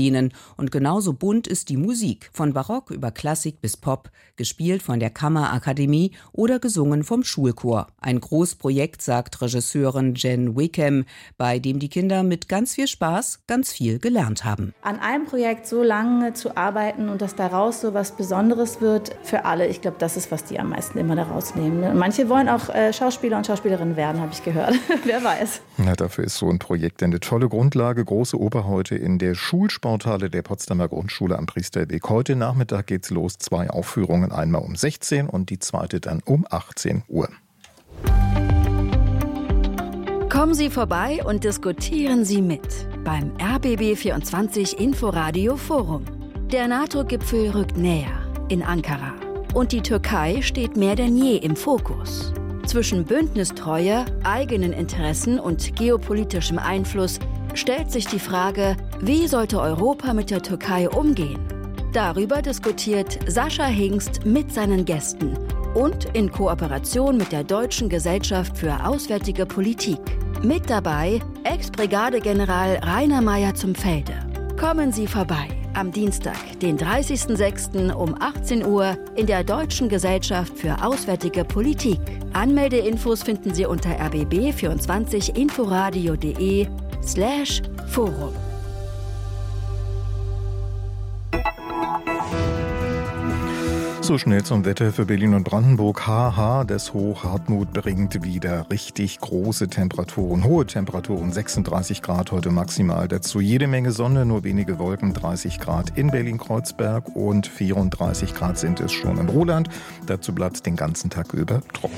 lehnen. Und genauso bunt ist die Musik, von Barock über Klassik bis Pop, gespielt von der Kammerakademie oder gesungen vom Schulchor. Ein Großprojekt, sagt Regisseurin Jen Wickham, bei dem die Kinder mit ganz viel Spaß ganz viel gelernt haben. An einem Projekt so lange zu arbeiten und dass daraus so was Besonderes wird für alle, ich glaube, das ist, was die am meisten immer daraus nehmen. Und manche wollen auch Schauspieler und Schauspielerinnen werden, habe ich gehört. Wer weiß. Ja, dafür ist so ein Projekt eine tolle Grundlage. Große Oper heute in der Schulsporthalle der Potsdamer Grundschule am Priesterweg. Heute Nachmittag geht's los. 2 Aufführungen, einmal um 16 und die zweite dann um 18 Uhr. Kommen Sie vorbei und diskutieren Sie mit beim RBB24 Inforadio Forum. Der NATO-Gipfel rückt näher in Ankara und die Türkei steht mehr denn je im Fokus. Zwischen Bündnistreue, eigenen Interessen und geopolitischem Einfluss stellt sich die Frage, wie sollte Europa mit der Türkei umgehen? Darüber diskutiert Sascha Hingst mit seinen Gästen und in Kooperation mit der Deutschen Gesellschaft für Auswärtige Politik. Mit dabei Ex-Brigadegeneral Rainer Meyer zum Felde. Kommen Sie vorbei am Dienstag, den 30.06. um 18 Uhr in der Deutschen Gesellschaft für Auswärtige Politik. Anmeldeinfos finden Sie unter rbb24inforadio.de/Forum. So schnell zum Wetter für Berlin und Brandenburg. Haha, das Hoch Hartmut bringt wieder richtig große Temperaturen. Hohe Temperaturen, 36 Grad heute maximal. Dazu jede Menge Sonne, nur wenige Wolken, 30 Grad in Berlin-Kreuzberg und 34 Grad sind es schon im Ruhrland. Dazu bleibt es den ganzen Tag über trocken.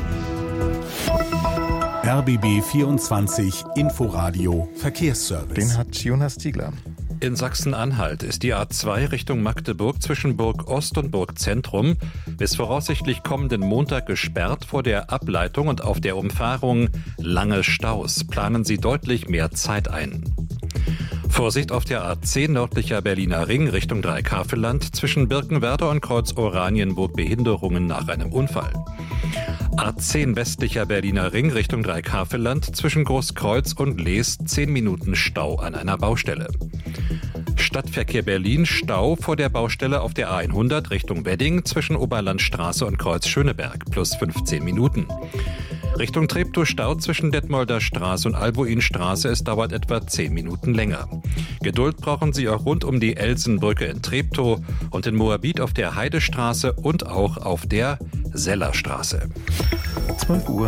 RBB 24 Inforadio Verkehrsservice. Den hat Jonas Ziegler. In Sachsen-Anhalt ist die A2 Richtung Magdeburg zwischen Burg Ost und Burg Zentrum bis voraussichtlich kommenden Montag gesperrt vor der Ableitung und auf der Umfahrung lange Staus. Planen Sie deutlich mehr Zeit ein. Vorsicht auf der A10 nördlicher Berliner Ring Richtung Dreikafelland zwischen Birkenwerder und Kreuz Oranienburg Behinderungen nach einem Unfall. A10 westlicher Berliner Ring Richtung Dreikafelland zwischen Großkreuz und Lees 10 Minuten Stau an einer Baustelle. Stadtverkehr Berlin, Stau vor der Baustelle auf der A100 Richtung Wedding zwischen Oberlandstraße und Kreuz Schöneberg plus 15 Minuten. Richtung Treptow Stau zwischen Detmolder Straße und Albuinstraße, es dauert etwa 10 Minuten länger. Geduld brauchen Sie auch rund um die Elsenbrücke in Treptow und in Moabit auf der Heidestraße und auch auf der Sellerstraße. 12 Uhr.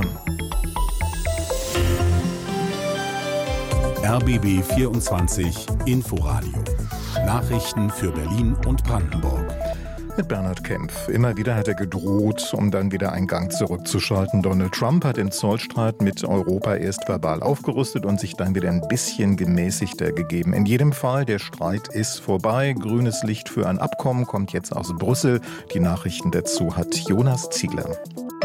RBB 24 Inforadio. Nachrichten für Berlin und Brandenburg. Mit Bernhard Kempf. Immer wieder hat er gedroht, um dann wieder einen Gang zurückzuschalten. Donald Trump hat im Zollstreit mit Europa erst verbal aufgerüstet und sich dann wieder ein bisschen gemäßigter gegeben. In jedem Fall, der Streit ist vorbei. Grünes Licht für ein Abkommen kommt jetzt aus Brüssel. Die Nachrichten dazu hat Jonas Ziegler.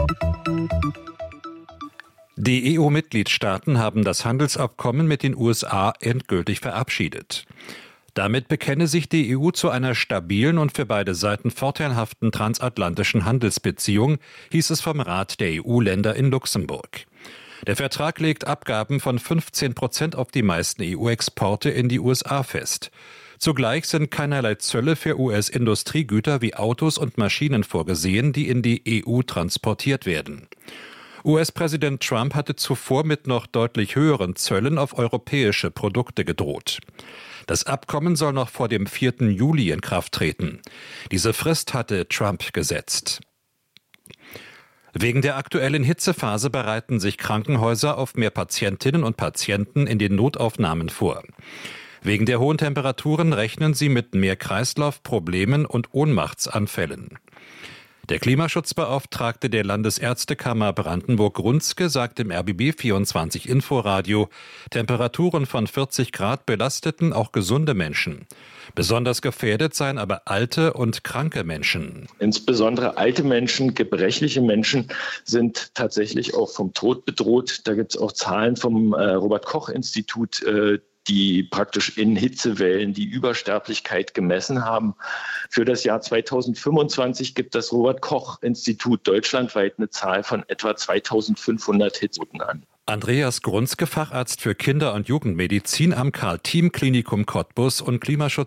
Die EU-Mitgliedstaaten haben das Handelsabkommen mit den USA endgültig verabschiedet. Damit bekenne sich die EU zu einer stabilen und für beide Seiten vorteilhaften transatlantischen Handelsbeziehung, hieß es vom Rat der EU-Länder in Luxemburg. Der Vertrag legt Abgaben von 15% auf die meisten EU-Exporte in die USA fest. Zugleich sind keinerlei Zölle für US-Industriegüter wie Autos und Maschinen vorgesehen, die in die EU transportiert werden. US-Präsident Trump hatte zuvor mit noch deutlich höheren Zöllen auf europäische Produkte gedroht. Das Abkommen soll noch vor dem 4. Juli in Kraft treten. Diese Frist hatte Trump gesetzt. Wegen der aktuellen Hitzephase bereiten sich Krankenhäuser auf mehr Patientinnen und Patienten in den Notaufnahmen vor. Wegen der hohen Temperaturen rechnen sie mit mehr Kreislaufproblemen und Ohnmachtsanfällen. Der Klimaschutzbeauftragte der Landesärztekammer Brandenburg-Runzke sagt im RBB24 Inforadio, Temperaturen von 40 Grad belasteten auch gesunde Menschen. Besonders gefährdet seien aber alte und kranke Menschen. Insbesondere alte Menschen, gebrechliche Menschen sind tatsächlich auch vom Tod bedroht. Da gibt es auch Zahlen vom Robert-Koch-Institut, die praktisch in Hitzewellen die Übersterblichkeit gemessen haben. Für das Jahr 2025 gibt das Robert-Koch-Institut deutschlandweit eine Zahl von etwa 2500 Hitzetoten an. Andreas Grunzke, Facharzt für Kinder- und Jugendmedizin am Karl-Team-Klinikum Cottbus und Klimaschutz